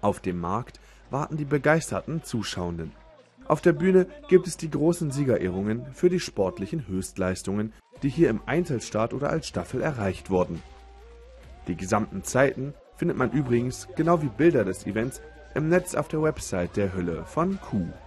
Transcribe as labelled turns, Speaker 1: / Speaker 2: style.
Speaker 1: Auf dem Markt warten die begeisterten Zuschauenden. Auf der Bühne gibt es die großen Siegerehrungen für die sportlichen Höchstleistungen, die hier im Einzelstart oder als Staffel erreicht wurden. Die gesamten Zeiten findet man übrigens, genau wie Bilder des Events, im Netz auf der Website der Hülle von Q.